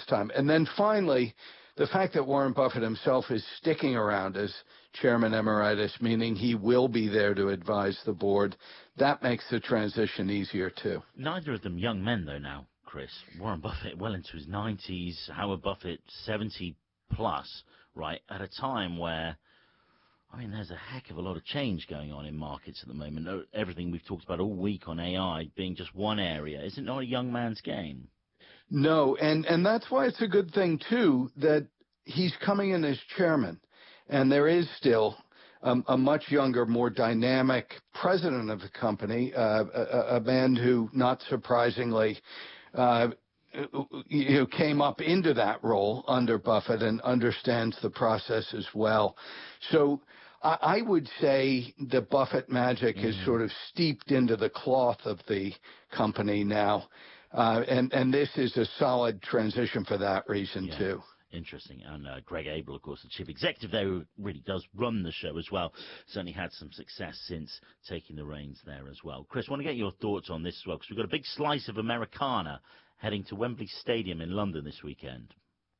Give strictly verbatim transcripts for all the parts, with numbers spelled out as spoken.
last time. And then finally, the fact that Warren Buffett himself is sticking around as chairman emeritus, meaning he will be there to advise the board, that makes the transition easier too. Neither of them young men, though, now, Chris. Warren Buffett well into his nineties, Howard Buffett seventy plus, right, at a time where, I mean, there's a heck of a lot of change going on in markets at the moment. Everything we've talked about all week on A I being just one area. Is it not a young man's game? No, and, and that's why it's a good thing, too, that he's coming in as chairman. And there is still um, a much younger, more dynamic president of the company, uh, a, a man who, not surprisingly, uh, you know, came up into that role under Buffett and understands the process as well. So I, I would say the Buffett magic mm. is sort of steeped into the cloth of the company now. Uh, and, and this is a solid transition for that reason, yeah. too. Interesting. And uh, Greg Abel, of course, the chief executive there, who really does run the show as well, certainly had some success since taking the reins there as well. Chris, I want to get your thoughts on this as well, because we've got a big slice of Americana heading to Wembley Stadium in London this weekend.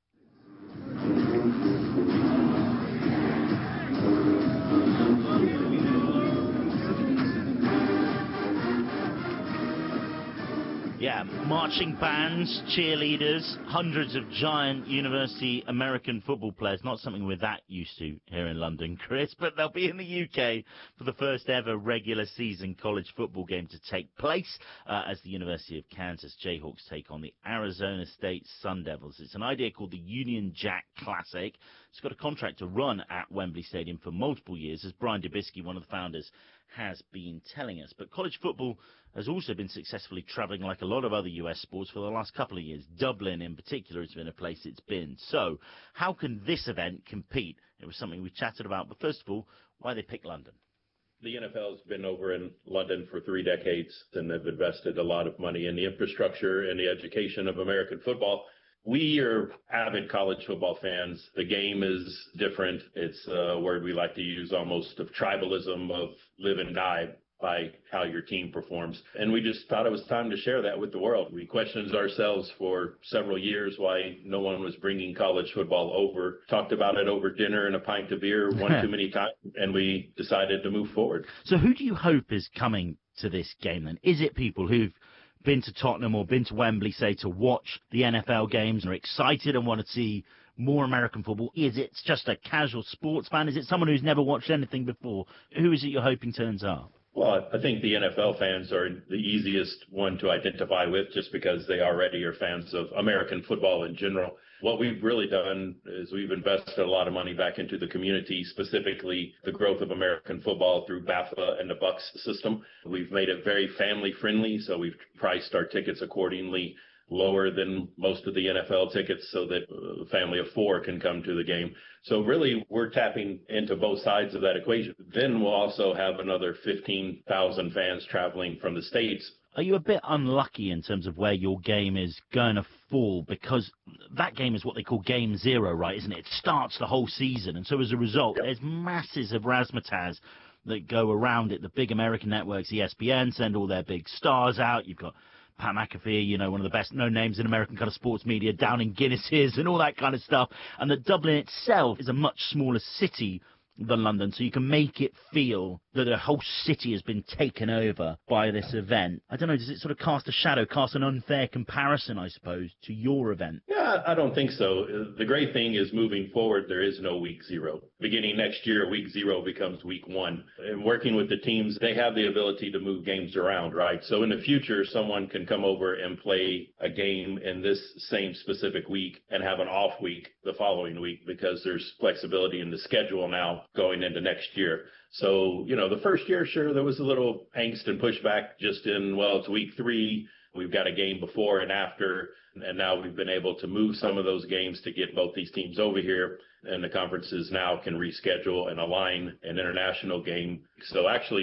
Yeah, marching bands, cheerleaders, hundreds of giant university American football players. Not something we're that used to here in London, Chris, but they'll be in the U K for the first ever regular season college football game to take place uh, as the University of Kansas Jayhawks take on the Arizona State Sun Devils. It's an idea called the Union Jack Classic. It's got a contract to run at Wembley Stadium for multiple years, as Brian Dubisky, one of the founders, has been telling us. But college football has also been successfully travelling like a lot of other U S sports for the last couple of years. Dublin, in particular, has been a place it's been. So how can this event compete? It was something we chatted about. But first of all, why they picked London? The N F L has been over in London for three decades, and they've invested a lot of money in the infrastructure and the education of American football. We are avid college football fans. The game is different. It's a word we like to use almost of tribalism, of live and die by how your team performs. And we just thought it was time to share that with the world. We questioned ourselves for several years why no one was bringing college football over, talked about it over dinner and a pint of beer one too many times, and we decided to move forward. So who do you hope is coming to this game then? Is it people who've been to Tottenham or been to Wembley, say, to watch the N F L games and are excited and want to see more American football? Is it just a casual sports fan? Is it someone who's never watched anything before? Who is it you're hoping turns up? Well, I think the N F L fans are the easiest one to identify with just because they already are fans of American football in general. What we've really done is we've invested a lot of money back into the community, specifically the growth of American football through B A F A and the Bucks system. We've made it very family friendly, so we've priced our tickets accordingly, lower than most of the N F L tickets so that a family of four can come to the game. So really, we're tapping into both sides of that equation. Then we'll also have another fifteen thousand fans traveling from the States. Are you a bit unlucky in terms of where your game is going to fall? Because that game is what they call game zero, right, isn't it? It starts the whole season. And so as a result, yep. there's masses of razzmatazz that go around it. The big American networks, E S P N, send all their big stars out. You've got Pat McAfee, you know, one of the best known names in American kind of sports media, down in Guinnesses and all that kind of stuff. And that Dublin itself is a much smaller city than London, so you can make it feel that a whole city has been taken over by this event. I don't know, does it sort of cast a shadow, cast an unfair comparison, I suppose, to your event? Yeah, I don't think so. The great thing is moving forward, there is no week zero. Beginning next year, week zero becomes week one. And working with the teams, they have the ability to move games around, right? So in the future, someone can come over and play a game in this same specific week and have an off week the following week because there's flexibility in the schedule now going into next year. So, you know, the first year, sure, there was a little angst and pushback just in, well, it's week three. We've got a game before and after, and now we've been able to move some of those games to get both these teams over here, and the conferences now can reschedule and align an international game. So actually,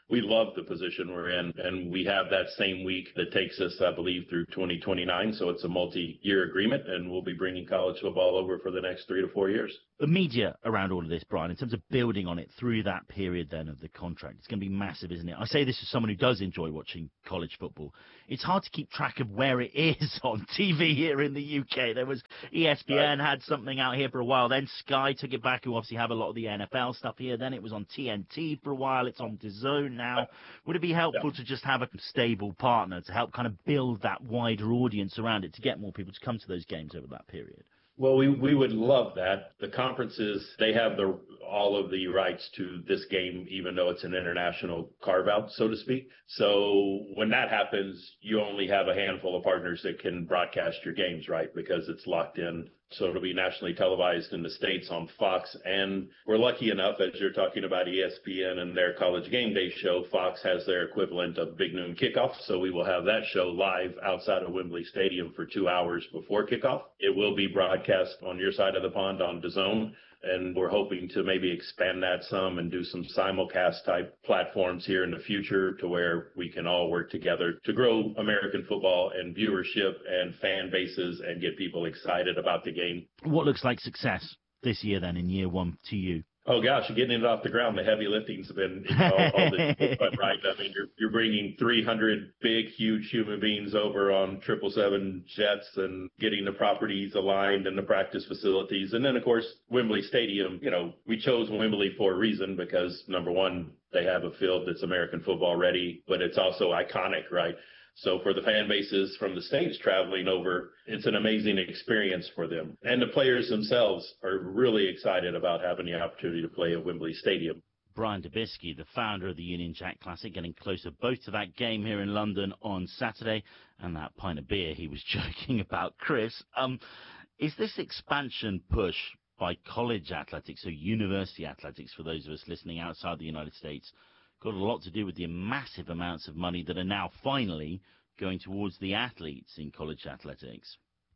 we love the position we're in, and we have that same week that takes us, I believe, through twenty twenty-nine. So it's a multi-year agreement, and we'll be bringing college football over for the next three to four years. The media around all of this, Brian, in terms of building on it through that period then of the contract, it's going to be massive, isn't it? I say this as someone who does enjoy watching college football. It's hard to keep track of where it is on T V here in the U K. There was E S P N right. had something out here for a while. Then Sky took it back, who obviously have a lot of the N F L stuff here. Then it was on T N T for a while. It's on DAZN now. Would it be helpful yeah. to just have a stable partner to help kind of build that wider audience around it to get more people to come to those games over that period? Well, we, we would love that. The conferences, they have the all of the rights to this game, even though it's an international carve-out, so to speak. So when that happens, you only have a handful of partners that can broadcast your games, right, because it's locked in. So it'll be nationally televised in the States on Fox. And we're lucky enough, as you're talking about E S P N and their College Game Day show, Fox has their equivalent of Big Noon Kickoff. So we will have that show live outside of Wembley Stadium for two hours before kickoff. It will be broadcast on your side of the pond on DAZN. And we're hoping to maybe expand that some and do some simulcast type platforms here in the future to where we can all work together to grow American football and viewership and fan bases and get people excited about the game. What looks like success this year then in year one to you? Oh, gosh, getting it off the ground, the heavy lifting's been you know, all, all the right. I mean, you're, you're bringing three hundred big, huge human beings over on triple seven jets and getting the properties aligned and the practice facilities. And then, of course, Wembley Stadium, you know, we chose Wembley for a reason because, number one, they have a field that's American football ready, but it's also iconic, right? So for the fan bases from the States traveling over, it's an amazing experience for them. And the players themselves are really excited about having the opportunity to play at Wembley Stadium. Brian Dubisky, the founder of the Union Jack Classic, getting closer both to that game here in London on Saturday and that pint of beer he was joking about. Chris, um, is this expansion push by college athletics, or university athletics for those of us listening outside the United States, got a lot to do with the massive amounts of money that are now finally going towards the athletes in college athletics?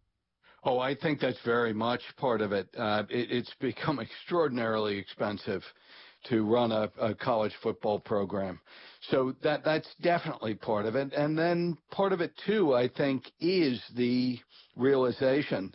Oh, I think that's very much part of it. Uh, it it's become extraordinarily expensive to run a, a college football program. So that that's definitely part of it. And then part of it, too, I think, is the realization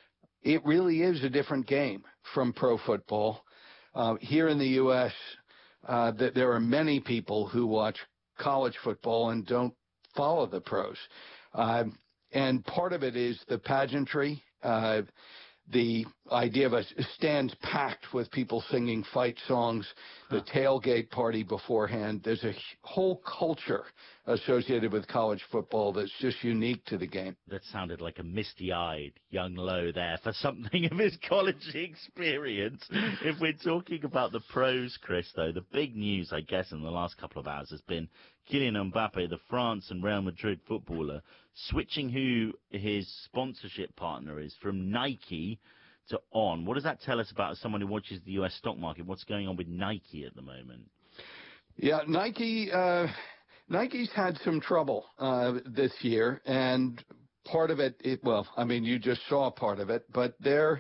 it really is a different game from pro football. Uh, here in the U S, Uh, that there are many people who watch college football and don't follow the pros. Uh, and part of it is the pageantry, uh, the idea of a stand packed with people singing fight songs, the tailgate party beforehand. There's a whole culture associated with college football that's just unique to the game. That sounded like a misty-eyed young Lowe there for something of his college experience. If we're talking about the pros, Chris, though, the big news, I guess, in the last couple of hours has been Kylian Mbappe, the France and Real Madrid footballer, switching who his sponsorship partner is from Nike to On. What does that tell us about someone who watches the U S stock market? What's going on with Nike at the moment? Yeah, Nike, uh, Nike's had some trouble uh, this year, and part of it, it, well, I mean, you just saw part of it, but their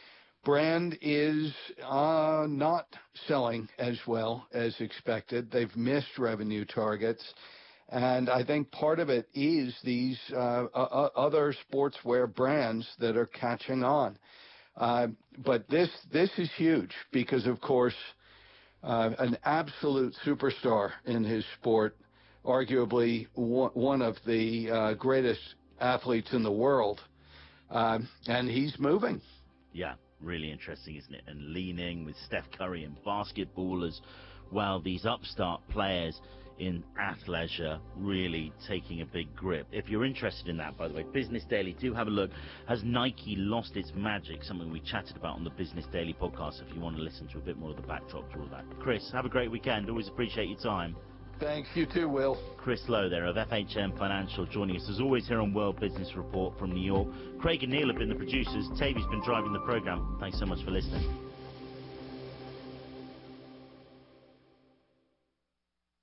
brand is uh, not selling as well as expected. They've missed revenue targets. And I think part of it is these uh, uh, other sportswear brands that are catching on. Uh, but this this is huge because, of course, uh, an absolute superstar in his sport, arguably one, one of the uh, greatest athletes in the world, uh, and he's moving. Yeah, really interesting, isn't it? And leaning with Steph Curry and basketballers, while these upstart players in athleisure really taking a big grip. If you're interested in that, by the way, Business Daily, do have a look. Has Nike lost its magic? Something we chatted about on the Business Daily podcast, if you want to listen to a bit more of the backdrop to all that. Chris, have a great weekend. Always appreciate your time. Thanks, you too, Will. Chris Lowe there of F H M Financial joining us as always here on World Business Report from New York. Craig and Neil have been the producers. Tavi's been driving the program. Thanks so much for listening.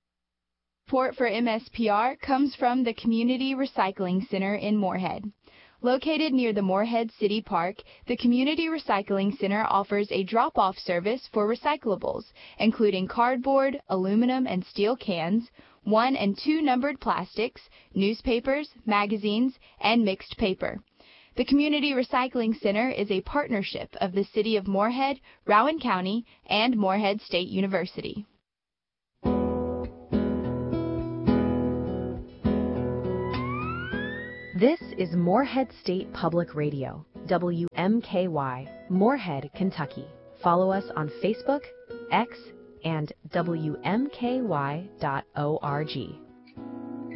Support for M S P R comes from the Community Recycling Center in Moorhead. Located near the Moorhead City Park, the Community Recycling Center offers a drop-off service for recyclables, including cardboard, aluminum and steel cans, one and two numbered plastics, newspapers, magazines, and mixed paper. The Community Recycling Center is a partnership of the City of Moorhead, Rowan County, and Moorhead State University. This is Moorhead State Public Radio, W M K Y, Moorhead, Kentucky. Follow us on Facebook, X, and W M K Y dot org.